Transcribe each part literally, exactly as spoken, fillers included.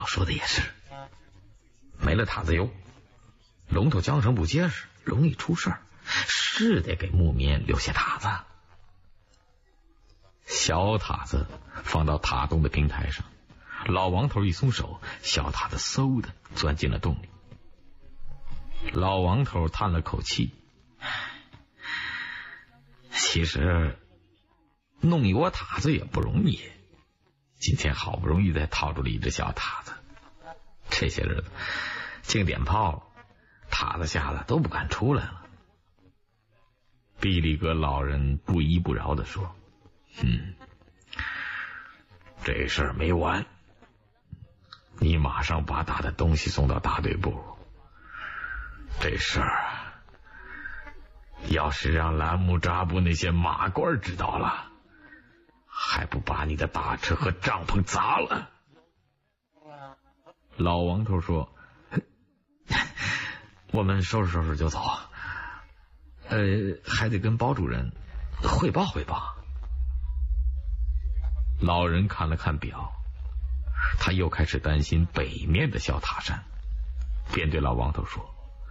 说的也是，没了塔子油，龙头缰绳不结实，容易出事儿，是得给木棉留下塔子。小塔子放到塔洞的平台上，老王头一松手，小塔子嗖的钻进了洞里。老王头叹了口气，其实弄一窝塔子也不容易，今天好不容易才套住了一只小塔子，这些日子净点炮，塔子下的都不敢出来了。毕力哥老人不依不饶地说，嗯，这事儿没完，你马上把打的东西送到大队部。这事儿要是让栏木扎布那些马官知道了，还不把你的大车和帐篷砸了？老王头说，我们收拾收拾就走，呃，还得跟包主任汇报汇报。老人看了看表，他又开始担心北面的小塔山，便对老王头说，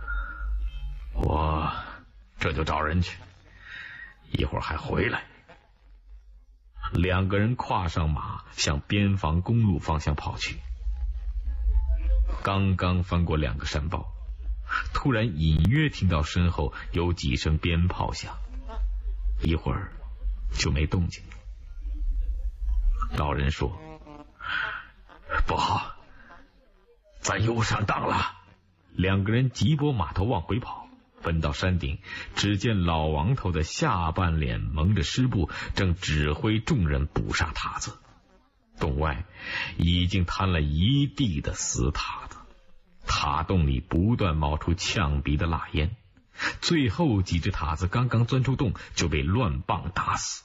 我这就找人去，一会儿还回来。两个人跨上马，向边防公路方向跑去。刚刚翻过两个山包，突然隐约听到身后有几声鞭炮响，一会儿就没动静了。老人说，不好，咱又上当了。两个人急拨马头往回跑，奔到山顶，只见老王头的下半脸蒙着湿布，正指挥众人捕杀塔子。洞外已经摊了一地的死塔子，塔洞里不断冒出呛鼻的辣烟，最后几只塔子刚刚钻出洞，就被乱棒打死。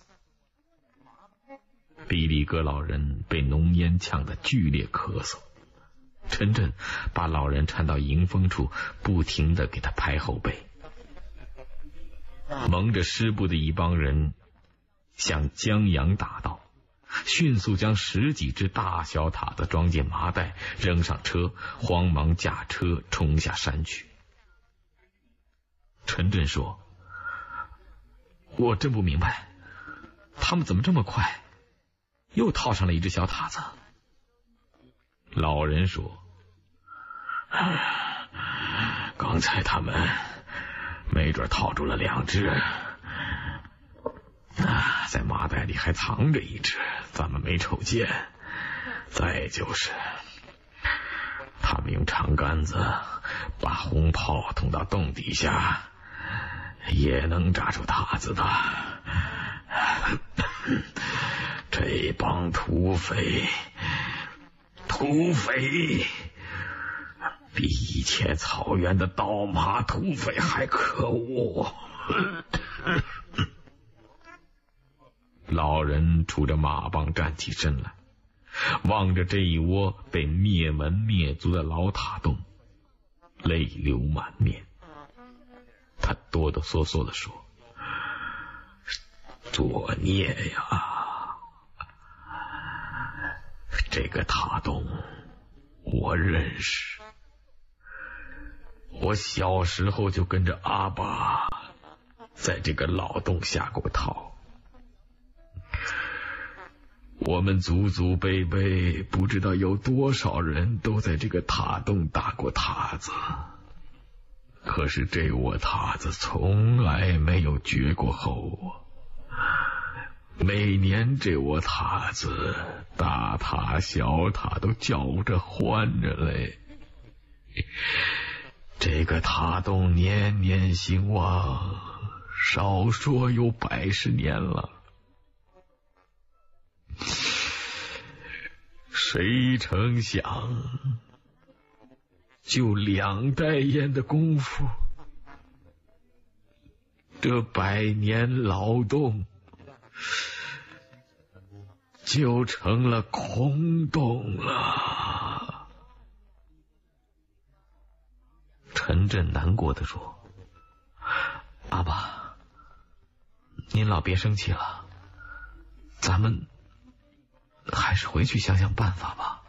比利哥老人被浓烟呛得剧烈咳嗽，陈震把老人搀到迎风处，不停地给他拍后背。蒙着湿布的一帮人向江阳打道，迅速将十几只大小塔子装进麻袋，扔上车，慌忙驾车冲下山去。陈震说，我真不明白，他们怎么这么快又套上了一只小塔子？老人说，刚才他们没准套住了两只，啊，在麻袋里还藏着一只，咱们没瞅见。再就是他们用长杆子把红炮捅到洞底下，也能扎出塔子的。这帮土匪土匪比以前草原的刀马土匪还可恶。老人杵着马棒站起身来，望着这一窝被灭门灭族的老塔洞，泪流满面。他哆哆嗦嗦地说，作孽呀，这个塔洞我认识，我小时候就跟着阿爸在这个老洞下过套，我们祖祖辈辈不知道有多少人都在这个塔洞打过塔子，可是这窝塔子从来没有绝过后啊！每年这窝塔子大塔小塔都叫着欢着嘞。这个塔洞年年兴旺，少说有百十年了。谁成想，就两代烟的功夫，这百年老洞就成了空洞了。陈震难过地说，阿爸，您老别生气了，咱们还是回去想想办法吧。